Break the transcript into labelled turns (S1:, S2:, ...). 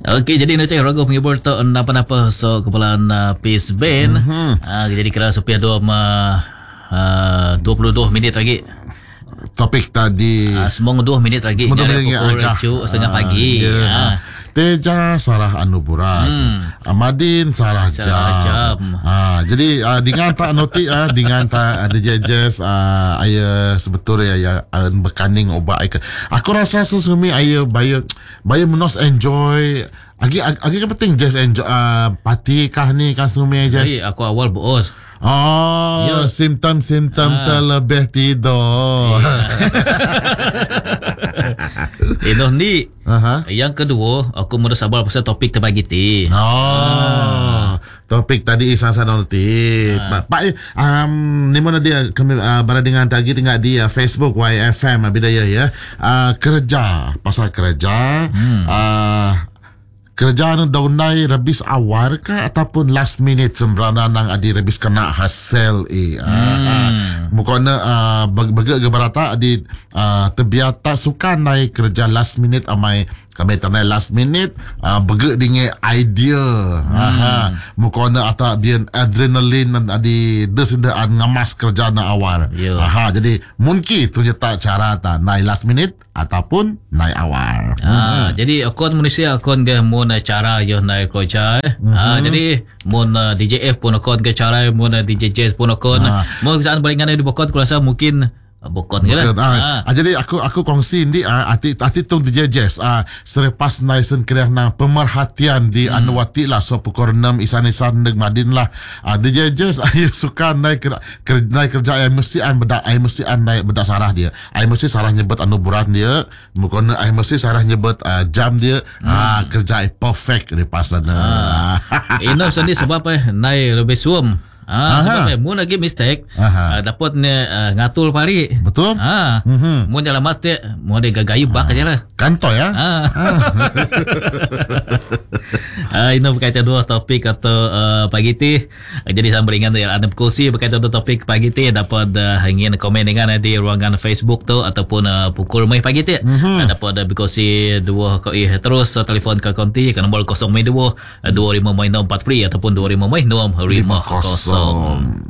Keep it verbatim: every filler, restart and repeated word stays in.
S1: Okey, jadi nanti ragu penghibur tu apa-apa so kepalaan uh, Peace Band. Mm-hmm. Uh, jadi kira supaya dua uh, dua puluh dua minit lagi.
S2: Topik tadi
S1: uh, semua dua minit lagi.
S2: Semua dua minit
S1: pukul cu setengah pagi.
S2: Yeah. Uh. Teja Sarah Anuburat, hmm. Amadin Sarah, Sarah Jam. Jam. Ah, jadi uh, dengan tak noti ah uh, dengan tak ada judges ah uh, aya sebetulnya ya uh, berkanding obat ai. Aku rasa sesumi aya bayar bayar menos enjoy. Agi agi kan penting just enjoy uh, party kah ni kan sumi just.
S1: Jadi aku awal bos.
S2: Oh, yeah. Simptom-simptom ah. terlebih tidur.
S1: Eh, noh ni.
S2: Uh-huh.
S1: Yang kedua, aku mula sabar pasal topik terbagi ti.
S2: Oh, ah. Topik tadi isang-sang nanti. Ah. Pak, um, ni mana dia kami uh, berada dengan tadi tinggal di uh, Facebook Y F M Bidaya ya. Uh, kerja, pasal kerja. Hmm. Uh, Kerjaan daunai rebis awal ke ataupun last minute sembrana nang adi rebis kena hasil eh. Hmm. Ah, mukona uh, bagi berata adi uh, terbiata suka naik kerja last minute amai kami tanai last minute uh, bagi dengan idea. Hmm. Aha. Mukona ata bian adrenalin dan adi desindaan ngamas kerja na awal. Yeah. Aha. Jadi mungkin tu tak cara ta naik last minute ataupun naik awal.
S1: Ah, hmm. Jadi akun manusia akun ke mun cara yo naik kerja eh. Hmm. Ah, jadi mun uh, D J F pun akun ke cara mun uh, D J Jazz pun akun. Ah. Mun saat balingan di bokon aku rasa mungkin bokon ke lah.
S2: Ah. Ah, jadi aku aku kongsi ni ah ati ati tung D J Jazz ah selepas naisen kerana pemerhatian di hmm. Anuwati lah so pukul enam isan-isan neg Madin lah. Ah, D J Jazz ayo suka naik kerja naik kerja ai mesti an bedak ai mesti an naik bedak sarah dia. Ai mesti sarah nyebut anuburan dia. Mukon ai mesti sarah nyebut uh, jam dia. Hmm. Ah kerja ai perfect di pasal.
S1: Ah. Ini sendiri sebab eh naik lebih suam. Ah, sebab mu lagi mistake uh, dapat ni uh, ngatul pari.
S2: Betul?
S1: Ah. Mm-hmm. Mu jalan mati, mu ada gagayu bak aja lah.
S2: Kantor ya?
S1: Ah. Ah, ini berkaitan dua topik atau uh, pagi ti. Jadi saya beringat ya ada kursi berkaitan dua topik pagi ti dapat uh, ingin komen dengan di ruangan Facebook tu ataupun uh, pukul mai pagi ti. Mm-hmm. Dapat ada kursi dua koi terus uh, telefon ke konti ke nombor kosong dua dua lima enam empat pri ataupun dua lima enam lima kosong.